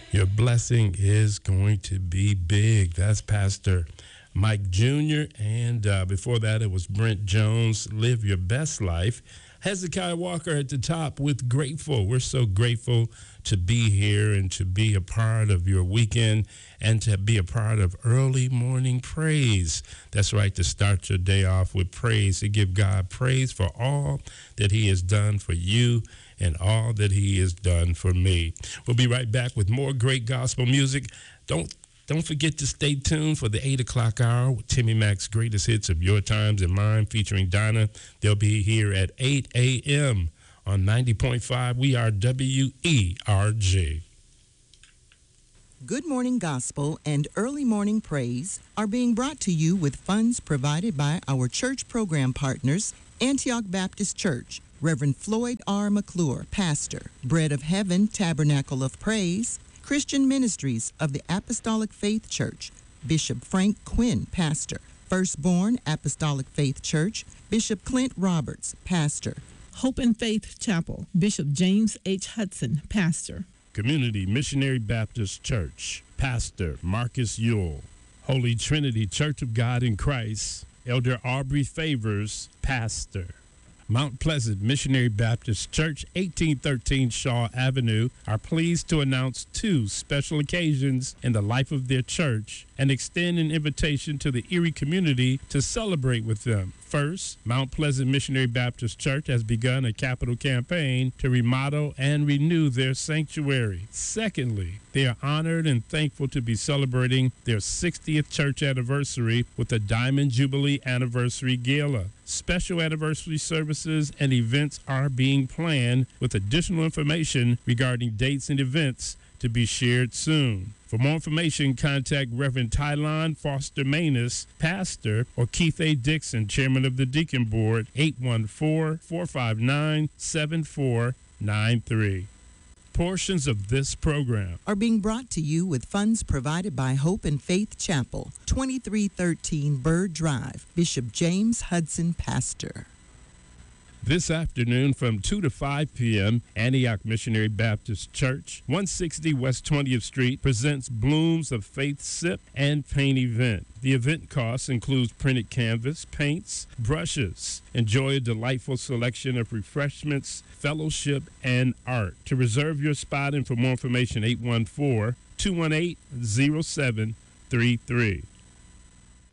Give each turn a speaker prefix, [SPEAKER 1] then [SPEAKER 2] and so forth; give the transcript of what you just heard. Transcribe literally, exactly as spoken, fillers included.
[SPEAKER 1] Your blessing is going to be big. That's Pastor Mike Junior And uh, before that, it was Brent Jones, Live Your Best Life. Hezekiah Walker at the top with Grateful. We're so grateful to be here and to be a part of your weekend and to be a part of early morning praise. That's right, to start your day off with praise, to give God praise for all that he has done for you and all that he has done for me. We'll be right back with more great gospel music. Don't Don't forget to stay tuned for the eight o'clock hour with Timmy Mac's greatest hits of your times and mine featuring Donna. They'll be here at eight a.m. on ninety point five. We are W E R G.
[SPEAKER 2] Good Morning Gospel and Early Morning Praise are being brought to you with funds provided by our church program partners, Antioch Baptist Church, Reverend Floyd R. McClure, Pastor, Bread of Heaven Tabernacle of Praise, Christian Ministries of the Apostolic Faith Church, Bishop Frank Quinn, Pastor. Firstborn Apostolic Faith Church, Bishop Clint Roberts, Pastor.
[SPEAKER 3] Hope and Faith Chapel, Bishop James H. Hudson, Pastor.
[SPEAKER 1] Community Missionary Baptist Church, Pastor Marcus Ewell. Holy Trinity Church of God in Christ, Elder Aubrey Favors, Pastor. Mount Pleasant Missionary Baptist Church, eighteen thirteen Shaw Avenue, are pleased to announce two special occasions in the life of their church and extend an invitation to the Erie community to celebrate with them. First, Mount Pleasant Missionary Baptist Church has begun a capital campaign to remodel and renew their sanctuary. Secondly, they are honored and thankful to be celebrating their sixtieth church anniversary with a Diamond Jubilee Anniversary Gala. Special anniversary services and events are being planned with additional information regarding dates and events to be shared soon. For more information, contact Reverend Tylon Foster Manus, Pastor, or Keith A. Dixon, Chairman of the Deacon Board, eight one four, four five nine, seven four nine three. Portions of this program
[SPEAKER 2] are being brought to you with funds provided by Hope and Faith Chapel, twenty-three thirteen Bird Drive, Bishop James Hudson, Pastor.
[SPEAKER 1] This afternoon from two to five p.m., Antioch Missionary Baptist Church, one sixty West twentieth Street, presents Blooms of Faith Sip and Paint event. The event cost includes printed canvas, paints, brushes. Enjoy a delightful selection of refreshments, fellowship, and art. To reserve your spot and for more information, eight one four, two one eight, zero seven three three.